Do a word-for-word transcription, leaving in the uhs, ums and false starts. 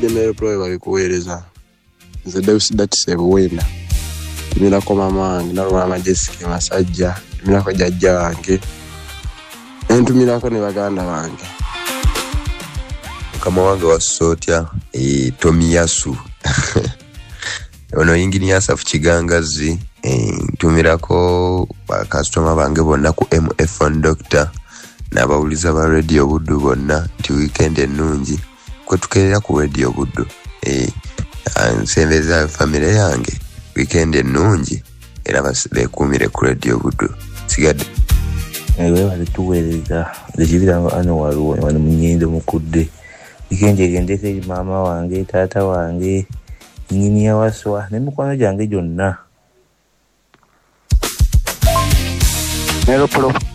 Side Mail Pro bali kuweereza. Nze Deus Datise Buwenda. Tumirako mama wange Nalwama Jessica Masajja. Tumirako jajja wange. Entumirako ne baganda bange. Kama wange wa Sotya e Tomiyasu. Ono ingini Asaf Kigangazi e tumirako ba customer bange bonna ku M F one Doctor n'abawuliza ba Radio Buddu bonna nti weekend ennungi kwe tukerera ku Radio Buddu e ansembeza family yange weekend ennungi era basbekumire ku Radio Buddu sigadde ewe bali tuweereza lekibira ano waliwo wano munyendo mukudde weekend egendeke mama wange tata wange nyini ya waswa ne mukwano jange jonna Mail Pro